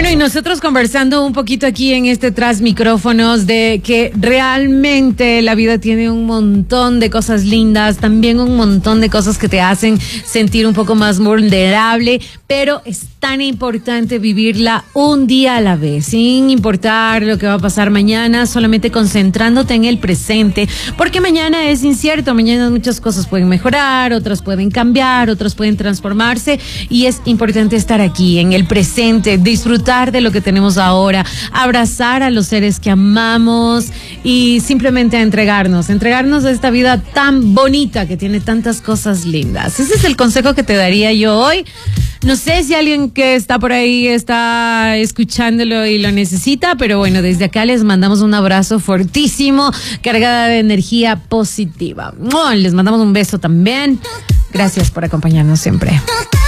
Bueno, y nosotros conversando un poquito aquí en este Tras Micrófonos de que realmente la vida tiene un montón de cosas lindas, también un montón de cosas que te hacen sentir un poco más vulnerable, pero es tan importante vivirla un día a la vez, sin importar lo que va a pasar mañana, solamente concentrándote en el presente, porque mañana es incierto, mañana muchas cosas pueden mejorar, otras pueden cambiar, otras pueden transformarse, y es importante estar aquí, en el presente, disfrutar de lo que tenemos ahora, abrazar a los seres que amamos y simplemente entregarnos a esta vida tan bonita que tiene tantas cosas lindas. Ese es el consejo que te daría yo hoy. No sé si alguien que está por ahí está escuchándolo y lo necesita, pero bueno, desde acá les mandamos un abrazo fortísimo, cargada de energía positiva. Les mandamos un beso también. Gracias por acompañarnos siempre.